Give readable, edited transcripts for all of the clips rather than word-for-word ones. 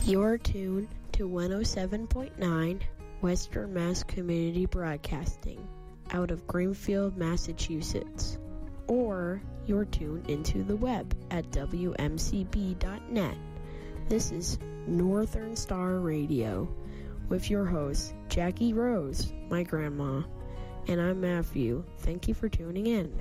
You're tuned to 107.9 Western Mass Community Broadcasting out of Greenfield, Massachusetts. Or you're tuned into the web at WMCB.net. This is Northern Star Radio with your host, Jackie Rose, my grandma, and I'm Matthew. Thank you for tuning in.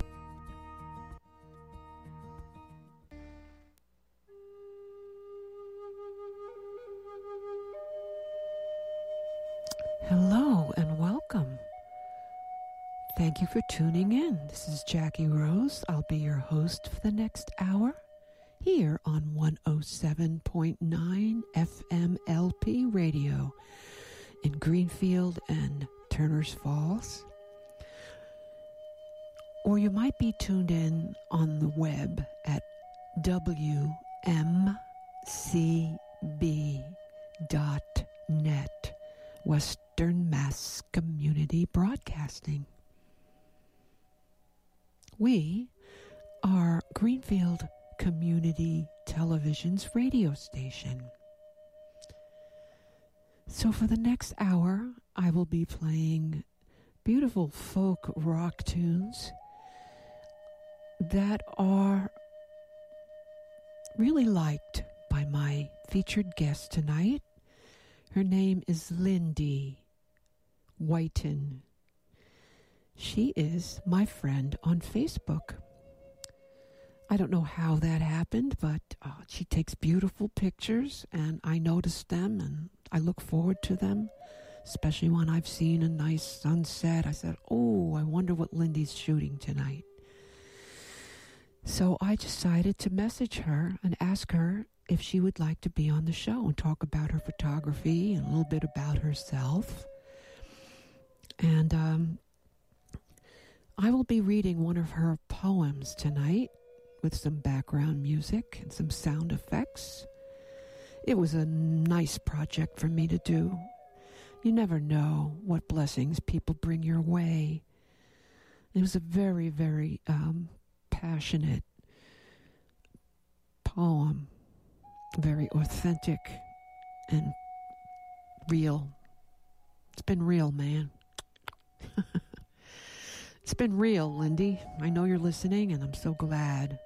Hello and welcome. Thank you for tuning in. This is Jackie Rose. I'll be your host for the next hour here on 107.9 FM LP radio in Greenfield and Turners Falls. Or you might be tuned in on the web at WMCB.net, Western Mass Community Broadcasting. We are Greenfield Community Television's radio station. So for the next hour, I will be playing beautiful folk rock tunes that are really liked by my featured guest tonight. Her name is Lindy Whiten. She is my friend on Facebook. I don't know how that happened, but she takes beautiful pictures, and I notice them, and I look forward to them, especially when I've seen a nice sunset. I said, oh, I wonder what Lindy's shooting tonight. So I decided to message her and ask her if she would like to be on the show and talk about her photography and a little bit about herself. And I will be reading one of her poems tonight with some background music and some sound effects. It was a nice project for me to do. You never know what blessings people bring your way. It was a very, very passionate poem, very authentic and real. It's been real, man. It's been real, Lindy. I know you're listening, and I'm so glad.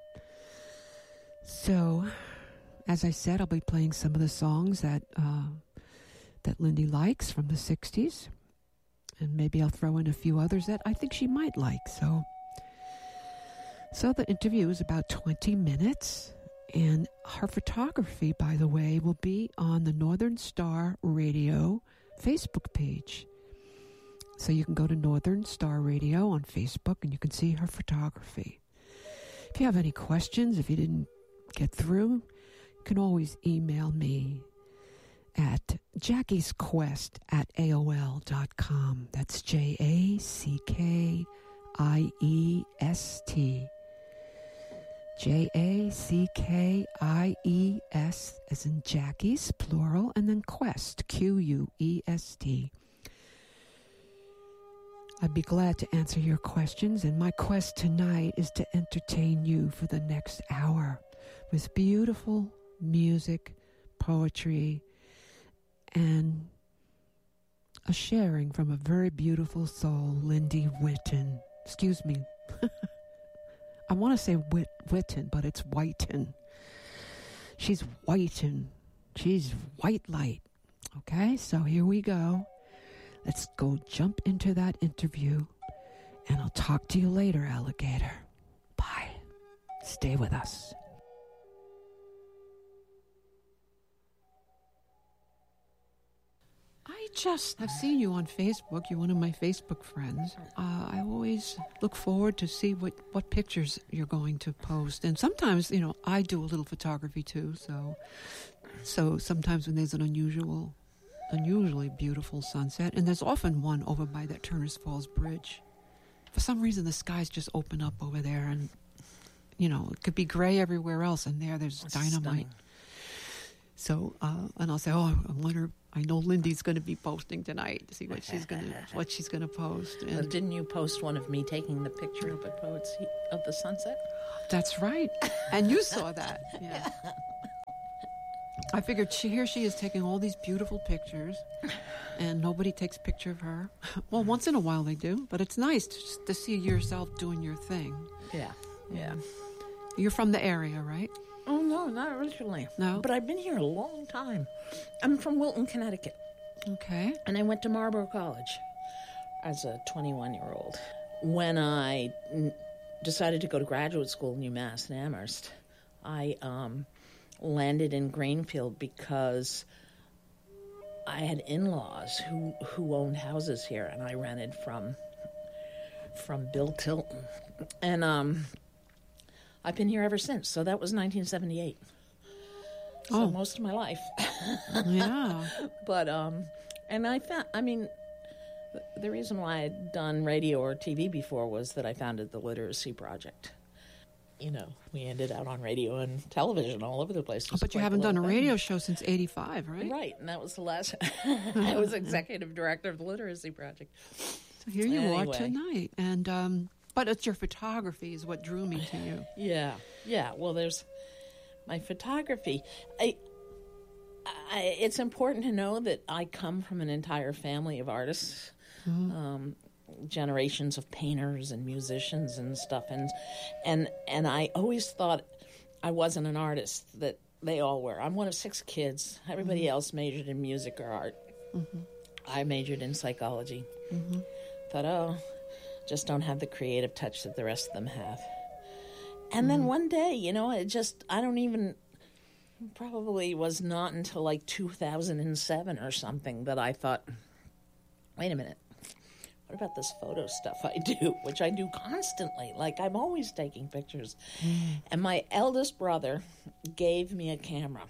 So, as I said, I'll be playing some of the songs that Lindy likes from the 60s. And maybe I'll throw in a few others that I think she might like. So the interview is about 20 minutes. And her photography, by the way, will be on the Northern Star Radio Facebook page. So you can go to Northern Star Radio on Facebook and you can see her photography. If you have any questions, if you didn't get through, you can always email me at jackiesquest@aol.com. That's JACKIEST. JACKIES as in Jackie's, plural, and then Quest, QUEST. I'd be glad to answer your questions, and my quest tonight is to entertain you for the next hour with beautiful music, poetry, and a sharing from a very beautiful soul, Lindy Whiten. Excuse me. I want to say Whiten, but it's Whiten. She's Whiten. She's white light. Okay, so here we go. Let's go jump into that interview, and I'll talk to you later, alligator. Bye. Stay with us. I've seen you on Facebook. You're one of my Facebook friends. I always look forward to see what pictures you're going to post. And sometimes, I do a little photography too. So sometimes when there's an unusually beautiful sunset, and there's often one over by that Turners Falls Bridge. For some reason, the skies just open up over there, and, it could be gray everywhere else, and there's dynamite. So, and I'll say, I wonder, I know Lindy's going to be posting tonight to see what she's going to post. And well, didn't you post one of me taking the picture of the sunset? That's right. And you saw that. Yeah. I figured here she is taking all these beautiful pictures, and nobody takes a picture of her. Well, once in a while they do, but it's nice to see yourself doing your thing. Yeah, yeah. You're from the area, right? Oh, no, not originally. No? But I've been here a long time. I'm from Wilton, Connecticut. Okay. And I went to Marlborough College as a 21-year-old. When I decided to go to graduate school in UMass in Amherst, I landed in Greenfield because I had in-laws who owned houses here, and I rented from Bill Tilton. And I've been here ever since. So that was 1978. So most of my life. Yeah. But, and I found, I mean, the reason why I'd done radio or TV before was that I founded the Literacy Project. You know, we ended out on radio and television all over the place. But you haven't done a radio show since 85, right? Right, and that was the last. I was executive director of the Literacy Project. So here you are tonight. And, but it's your photography is what drew me to you. Yeah. Well, there's my photography. It's important to know that I come from an entire family of artists, generations of painters and musicians and stuff, and I always thought I wasn't an artist, that they all were. I'm one of 6 kids. Everybody else majored in music or art. I majored in psychology. Thought, just don't have the creative touch that the rest of them have. And then one day, you know, probably was not until like 2007 or something that I thought, wait a minute, what about this photo stuff I do, which I do constantly? Like, I'm always taking pictures. And my eldest brother gave me a camera.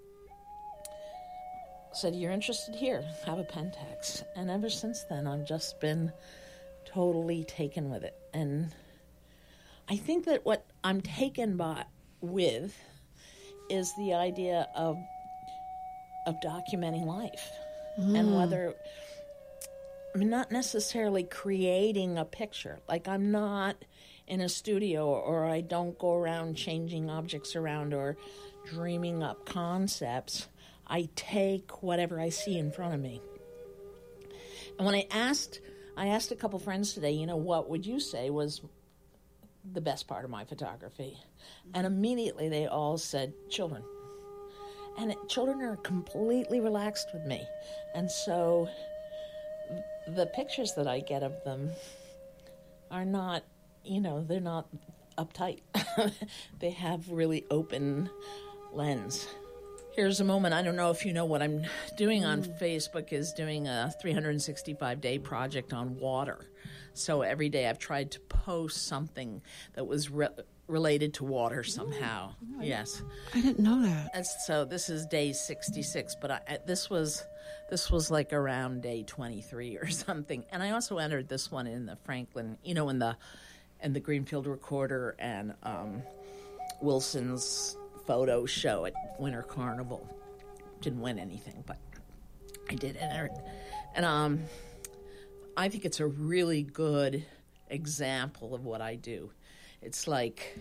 Said, you're interested? Here, have a Pentax. And ever since then, I've just been totally taken with it. And I think that what I'm taken with is the idea of documenting life. And whether, I mean, not necessarily creating a picture. Like, I'm not in a studio, or I don't go around changing objects around or dreaming up concepts. I take whatever I see in front of me. And when I asked a couple friends today, you know, what would you say was the best part of my photography? And immediately they all said children. And children are completely relaxed with me. And so the pictures that I get of them are not, you know, they're not uptight. They have really open lens. Here's a moment. I don't know if you know what I'm doing on Facebook is doing a 365-day project on water. So every day I've tried to post something that was related to water somehow. Yes. I didn't know that. So this is day 66, but this was like around day 23 or something. And I also entered this one in the Franklin, you know, in the Greenfield Recorder and Wilson's photo show at Winter Carnival. Didn't win anything, but I did enter it. And I think it's a really good example of what I do. It's like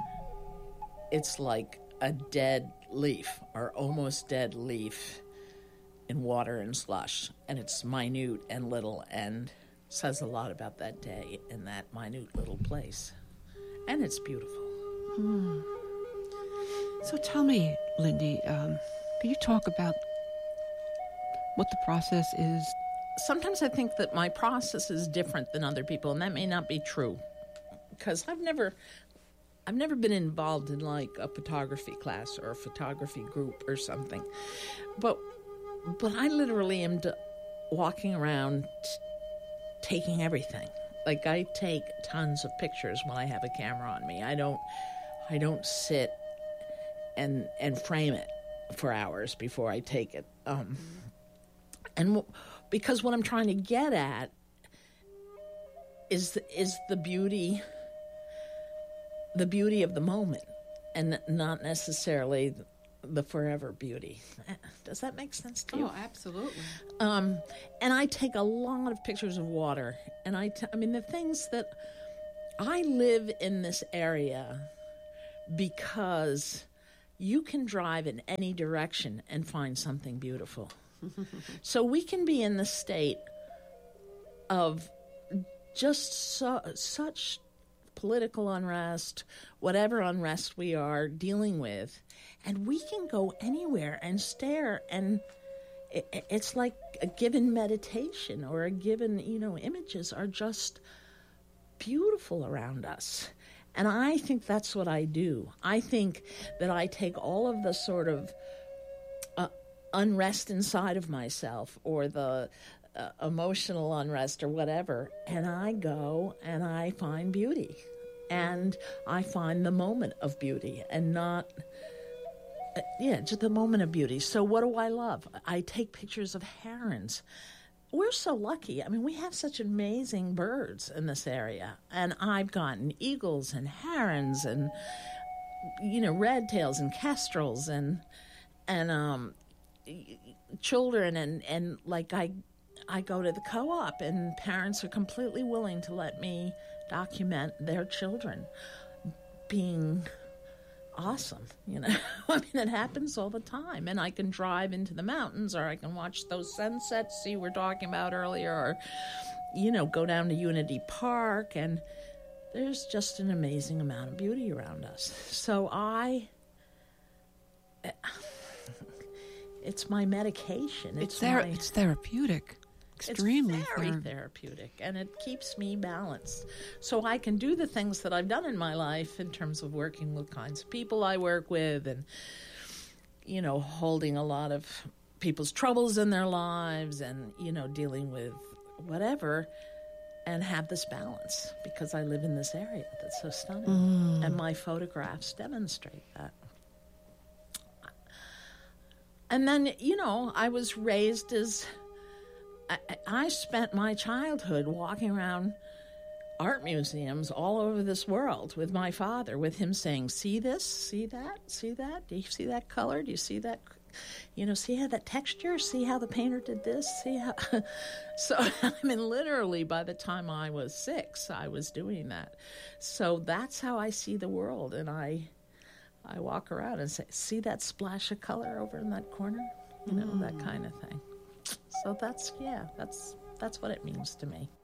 a dead leaf or almost dead leaf in water and slush, and it's minute and little and says a lot about that day in that minute little place. And it's beautiful. So tell me, Lindy, can you talk about what the process is? Sometimes I think that my process is different than other people, and that may not be true, because I've never been involved in like a photography class or a photography group or something. But I literally am walking around taking everything. Like, I take tons of pictures when I have a camera on me. I don't sit and frame it for hours before I take it. And because what I'm trying to get at is the beauty of the moment, and not necessarily the forever beauty. Does that make sense to you? Oh, absolutely. And I take a lot of pictures of water, and I mean, the things that I live in this area because you can drive in any direction and find something beautiful. So we can be in the state of just such political unrest, whatever unrest we are dealing with, and we can go anywhere and stare, and it's like a given meditation or a given, images are just beautiful around us. And I think that's what I do. I think that I take all of the sort of unrest inside of myself, or the emotional unrest or whatever, and I go and I find beauty. And I find the moment of beauty, and not, just the moment of beauty. So what do I love? I take pictures of herons. We're so lucky. I mean, we have such amazing birds in this area. And I've gotten eagles and herons and, red tails and kestrels and children. And like I go to the co-op, and parents are completely willing to let me document their children being awesome, I mean, it happens all the time. And I can drive into the mountains, or I can watch those sunsets we were talking about earlier, or, go down to Unity Park, and there's just an amazing amount of beauty around us. So it's my medication. It's therapeutic. Extremely it's very therapeutic, and it keeps me balanced. So I can do the things that I've done in my life in terms of working with kinds of people I work with, and, holding a lot of people's troubles in their lives, and, dealing with whatever, and have this balance, because I live in this area that's so stunning. And my photographs demonstrate that. And then, I was raised as... I spent my childhood walking around art museums all over this world with my father, with him saying, see this, see that, see that? Do you see that color? Do you see that? See how that texture? See how the painter did this? See how... So, I mean, literally by the time I was 6, I was doing that. So that's how I see the world. And I walk around and say, see that splash of color over in that corner? That kind of thing. So that's what it means to me.